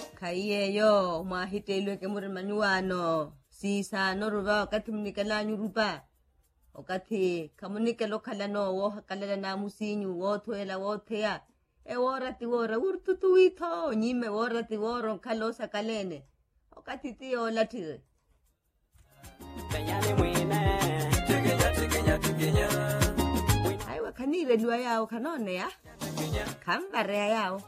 Kaiyeyo mahitelwe ke muri manyuano sisa no ruba wakati mnikala nyurupa wakati kamunikelo kala no wo kala na musinyu wo toela wo tea worati wora urtutuito nyime worati woro kalosa kalene wakati tio lati Kanyane mwine Tikinya aiwa kanire luwa yao kanone ya kambare yao